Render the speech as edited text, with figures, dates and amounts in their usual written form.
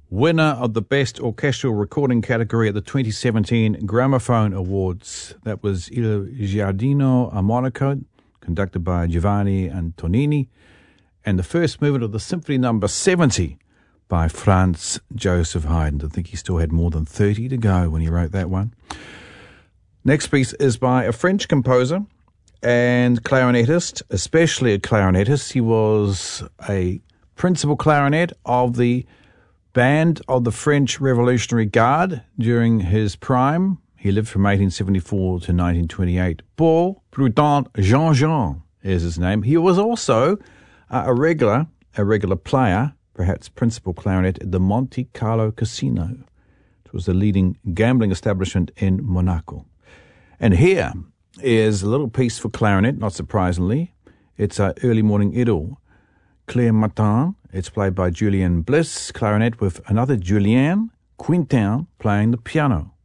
winner of the Best Orchestral Recording category at the 2017 Gramophone Awards. That was Il Giardino a Monaco, conducted by Giovanni Antonini, and the first movement of the Symphony No. 70 by Franz Joseph Haydn. I think he still had more than 30 to go when he wrote that one. Next piece is by a French composer and clarinetist, especially a clarinetist. He was a principal clarinet of the band of the French Revolutionary Guard during his prime. He lived from 1874 to 1928. Paul Prudent Jean-Jean is his name. He was also a regular player, perhaps principal clarinet at the Monte Carlo Casino, which was the leading gambling establishment in Monaco. And here is a little piece for clarinet, not surprisingly. It's an early morning idyll, Clair Matin. It's played by Julien Bliss, clarinet, with another Julien Quintin playing the piano.